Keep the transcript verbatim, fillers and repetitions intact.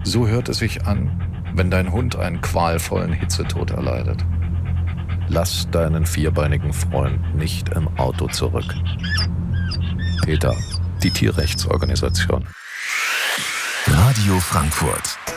So hört es sich an, wenn dein Hund einen qualvollen Hitzetod erleidet. Lass deinen vierbeinigen Freund nicht im Auto zurück. PETA, die Tierrechtsorganisation. Radio Frankfurt.